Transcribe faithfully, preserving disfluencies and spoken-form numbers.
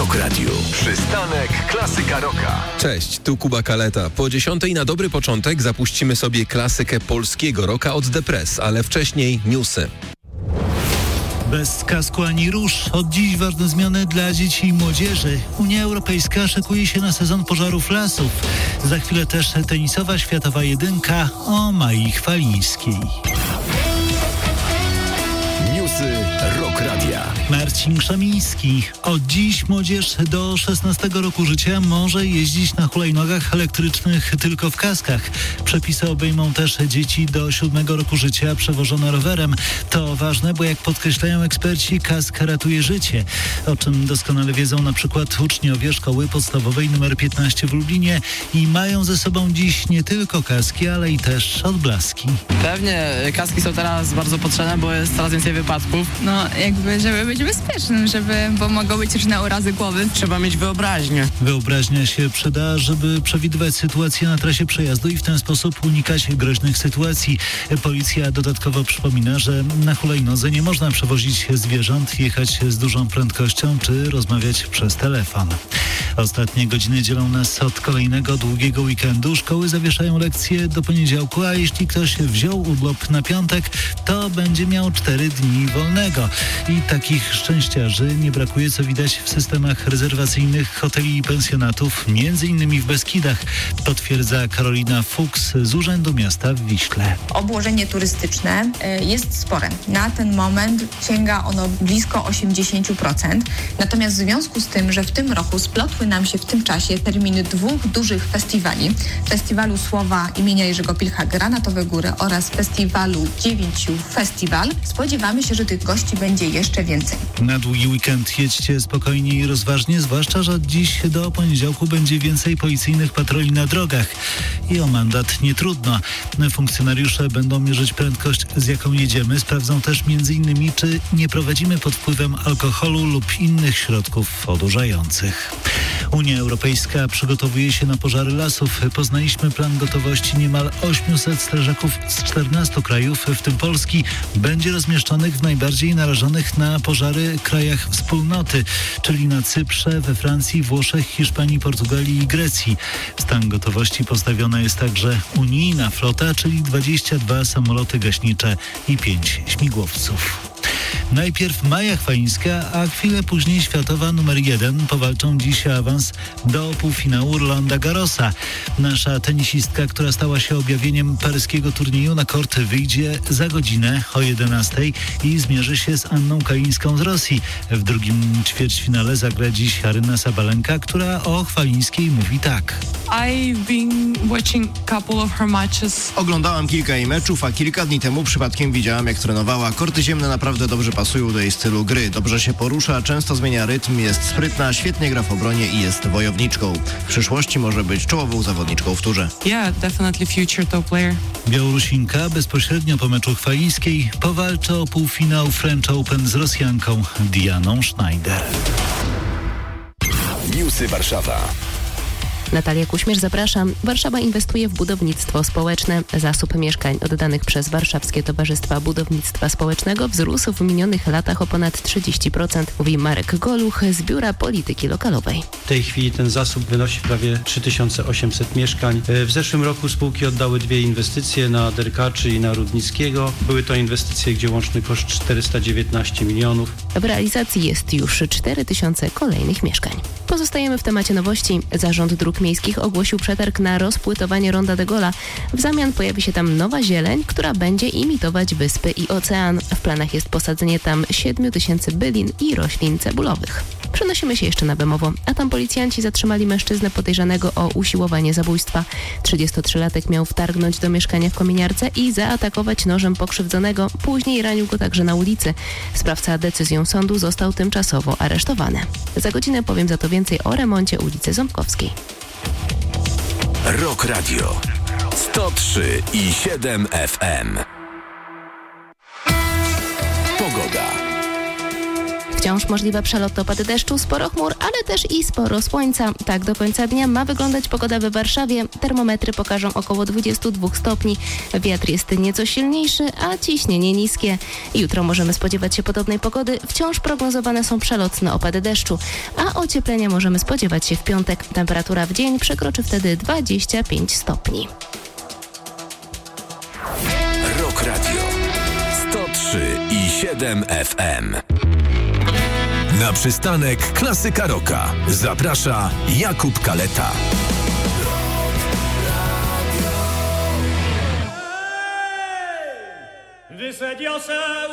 Rock Radio. Przystanek Klasyka Rocka. Cześć, tu Kuba Kaleta. Po dziesiątej na dobry początek zapuścimy sobie klasykę polskiego rocka od The Press, ale wcześniej newsy. Bez kasku ani róż. Od dziś ważne zmiany dla dzieci i młodzieży. Unia Europejska szykuje się na sezon pożarów lasów. Za chwilę też tenisowa światowa jedynka o Mai Chwalińskiej. Newsy Rock Radia. Marcin Krzemiński. Od dziś młodzież do szesnastego roku życia może jeździć na hulajnogach elektrycznych tylko w kaskach. Przepisy obejmą też dzieci do siódmego roku życia przewożone rowerem. To ważne, bo jak podkreślają eksperci, kask ratuje życie. O czym doskonale wiedzą na przykład uczniowie szkoły podstawowej numer piętnaście w Lublinie i mają ze sobą dziś nie tylko kaski, ale i też odblaski. Pewnie kaski są teraz bardzo potrzebne, bo jest coraz więcej wypadków. No jakby, żeby być bezpiecznym, żeby, bo mogą być różne urazy głowy. Trzeba mieć wyobraźnię. Wyobraźnia się przyda, żeby przewidywać sytuacje na trasie przejazdu i w ten sposób unikać groźnych sytuacji. Policja dodatkowo przypomina, że na hulajnodze nie można przewozić zwierząt, jechać z dużą prędkością czy rozmawiać przez telefon. Ostatnie godziny dzielą nas od kolejnego długiego weekendu. Szkoły zawieszają lekcje do poniedziałku, a jeśli ktoś wziął urlop na piątek, to będzie miał cztery dni wolnego. I takich szczęściarzy nie brakuje, co widać w systemach rezerwacyjnych hoteli i pensjonatów, między innymi w Beskidach, potwierdza Karolina Fuchs z Urzędu Miasta w Wiśle. Obłożenie turystyczne jest spore. Na ten moment sięga ono blisko osiemdziesiąt procent. Natomiast w związku z tym, że w tym roku splotły nam się w tym czasie terminy dwóch dużych festiwali, festiwalu Słowa imienia Jerzego Pilcha Granatowe Góry oraz festiwalu Dziewięciu Festiwal, spodziewamy się, że tych gości będzie jeszcze więcej. Na długi weekend jedźcie spokojnie i rozważnie, zwłaszcza, że od dziś do poniedziałku będzie więcej policyjnych patroli na drogach. I o mandat nie trudno. Funkcjonariusze będą mierzyć prędkość, z jaką jedziemy. Sprawdzą też między innymi, czy nie prowadzimy pod wpływem alkoholu lub innych środków odurzających. Unia Europejska przygotowuje się na pożary lasów. Poznaliśmy plan gotowości niemal osiemset strażaków z czternastu krajów, w tym Polski, będzie rozmieszczonych w najbardziej narażonych na pożary krajach wspólnoty, czyli na Cyprze, we Francji, Włoszech, Hiszpanii, Portugalii i Grecji. W stan gotowości postawiona jest także unijna flota, czyli dwadzieścia dwa samoloty gaśnicze i pięć śmigłowców. Najpierw Maja Chwalińska, a chwilę później światowa numer jeden powalczą dziś o awans do półfinału Rolanda Garrosa. Nasza tenisistka, która stała się objawieniem paryskiego turnieju, na kort wyjdzie za godzinę o jedenastej i zmierzy się z Anną Kalińską z Rosji. W drugim ćwierćfinale zagra dziś Aryna Sabalenka, która o Chwalińskiej mówi tak. I've been watching couple of her matches. Oglądałam kilka jej meczów, a kilka dni temu przypadkiem widziałam, jak trenowała. Korty ziemne naprawdę dobrze pasują do jej stylu gry. Dobrze się porusza, często zmienia rytm, jest sprytna, świetnie gra w obronie i jest wojowniczką. W przyszłości może być czołową zawodniczką w turze. Yeah, definitely future top player. Białorusinka bezpośrednio po meczu Chwalińskiej powalczy o półfinał French Open z Rosjanką Dianą Schneider. Newsy Warszawa. Natalia Kuśmierz, zapraszam. Warszawa inwestuje w budownictwo społeczne. Zasób mieszkań oddanych przez Warszawskie Towarzystwa Budownictwa Społecznego wzrósł w minionych latach o ponad trzydzieści procent, mówi Marek Goluch z Biura Polityki Lokalowej. W tej chwili ten zasób wynosi prawie trzy tysiące osiemset mieszkań. W zeszłym roku spółki oddały dwie inwestycje na Derkaczy i na Rudnickiego. Były to inwestycje, gdzie łączny koszt czterysta dziewiętnaście milionów. W realizacji jest już cztery tysiące kolejnych mieszkań. Pozostajemy w temacie nowości. Zarząd Dróg Miejskich ogłosił przetarg na rozpłytowanie Ronda de Gola. W zamian pojawi się tam nowa zieleń, która będzie imitować wyspy i ocean. W planach jest posadzenie tam siedmiu tysięcy bylin i roślin cebulowych. Przenosimy się jeszcze na Bemowo, a tam policjanci zatrzymali mężczyznę podejrzanego o usiłowanie zabójstwa. trzydziestotrzylatek miał wtargnąć do mieszkania w kominiarce i zaatakować nożem pokrzywdzonego. Później ranił go także na ulicy. Sprawca decyzją sądu został tymczasowo aresztowany. Za godzinę powiem za to więcej o remoncie ulicy Ząbkowskiej. Rock Radio sto trzy i siedem F M. Pogoda. Wciąż możliwe przelotne opady deszczu, sporo chmur, ale też i sporo słońca. Tak do końca dnia ma wyglądać pogoda we Warszawie. Termometry pokażą około dwadzieścia dwa stopni. Wiatr jest nieco silniejszy, a ciśnienie niskie. Jutro możemy spodziewać się podobnej pogody. Wciąż prognozowane są przelotne opady deszczu. A ocieplenia możemy spodziewać się w piątek. Temperatura w dzień przekroczy wtedy dwadzieścia pięć stopni. Rock Radio sto trzy i siedem F M. Na przystanek Klasyka Rocka zaprasza Jakub Kaleta. Wysadził się